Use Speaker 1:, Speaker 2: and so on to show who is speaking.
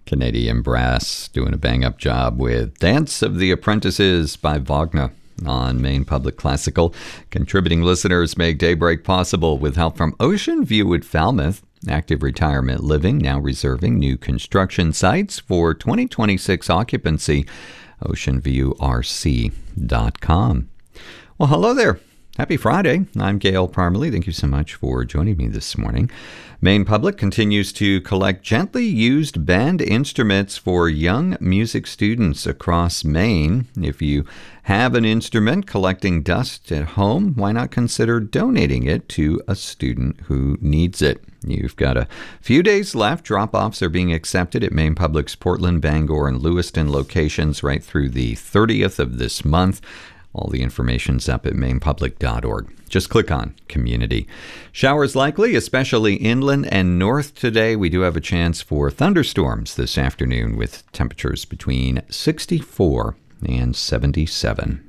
Speaker 1: Canadian Brass doing a bang-up job with Dance of the Apprentices by Wagner on Maine Public Classical. Contributing listeners make Daybreak possible with help from Ocean View at Falmouth. Active Retirement Living now reserving new construction sites for 2026 occupancy. OceanViewRC.com. Well, hello there. Happy Friday. I'm Gail Parmalee. Thank you so much for joining me this morning. Maine Public continues to collect gently used band instruments for young music students across Maine. If you have an instrument collecting dust at home, why not consider donating it to a student who needs it? You've got a few days left. Drop-offs are being accepted at Maine Public's Portland, Bangor, and Lewiston locations right through the 30th of this month. All the information's up at mainepublic.org. Just click on Community. Showers likely, especially inland and north today. We do have a chance for thunderstorms this afternoon with temperatures between 64 and 77.